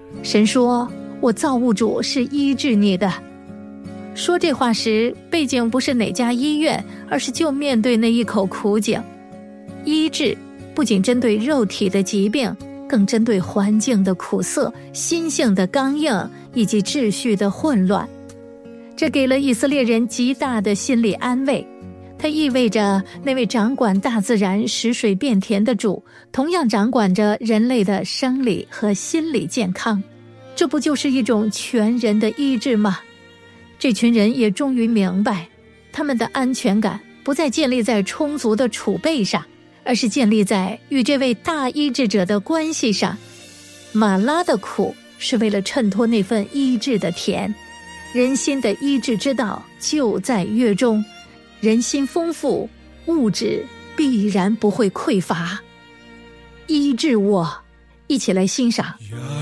神说，我造物主是医治你的。说这话时，背景不是哪家医院，而是就面对那一口苦井。医治不仅针对肉体的疾病，更针对环境的苦涩、心性的刚硬以及秩序的混乱。这给了以色列人极大的心理安慰，它意味着那位掌管大自然使水变甜的主，同样掌管着人类的生理和心理健康。这不就是一种全人的医治吗？这群人也终于明白，他们的安全感不再建立在充足的储备上，而是建立在与这位大医治者的关系上。玛拉的苦是为了衬托那份医治的甜。人心的医治之道就在乐中，人心丰富，物质必然不会匮乏。医治我，一起来欣赏。